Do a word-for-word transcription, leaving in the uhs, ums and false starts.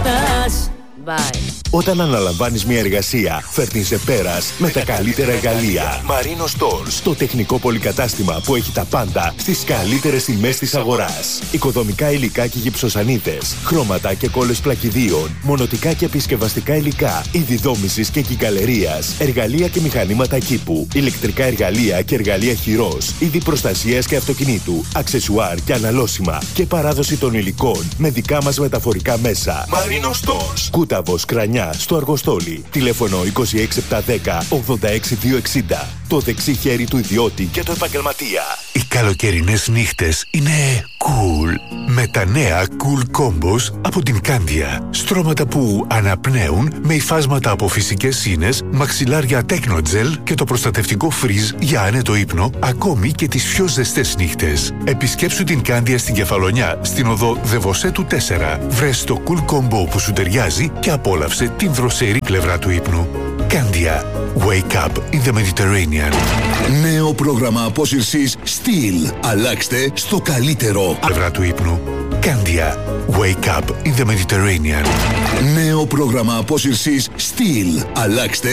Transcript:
ρωτάς. Bye. Όταν αναλαμβάνεις μια εργασία, φέρνεις σε πέρας με τα καλύτερα εργαλεία. Marino Stores, το τεχνικό πολυκατάστημα που έχει τα πάντα στις καλύτερες τιμές της αγοράς. Οικοδομικά υλικά και γυψοσανίδες, χρώματα και κόλλες πλακιδίων, μονοτικά και επισκευαστικά υλικά, είδη δόμησης και κυκαλερίας, εργαλεία και μηχανήματα κήπου, ηλεκτρικά εργαλεία και εργαλεία χειρός, είδη προστασίας και αυτοκινήτου, αξεσουάρ και αναλώσιμα και παράδοση των υλικών με δικά μας μεταφορικά μέσα. Marino Stores, Κούταβος, Κρανιά, στο Αργοστόλι. Τηλέφωνο είκοσι έξι επτακόσια δέκα ογδόντα έξι διακόσια εξήντα. Το δεξί χέρι του ιδιώτη και του επαγγελματία. Οι καλοκαιρινές νύχτες είναι cool. Με τα νέα Cool Combos από την Candia. Στρώματα που αναπνέουν με υφάσματα από φυσικές ίνες, μαξιλάρια Technogel και το προστατευτικό Freeze για άνετο ύπνο, ακόμη και τις πιο ζεστές νύχτες. Επισκέψου την Candia στην Κεφαλονιά, στην οδό Δεβοσέτου τέσσερα. Βρες το Cool Combo που σου ταιριάζει και απόλαυσε την δροσερή πλευρά του ύπνου. Candia. Wake up in the Mediterranean. Νέο πρόγραμμα απόσυρσης Steel. Αλλάξτε στο καλύτερο. Πλευρά του ύπνου. Candia. Wake up in the Mediterranean. Νέο πρόγραμμα απόσυρσης Steel. Αλλάξτε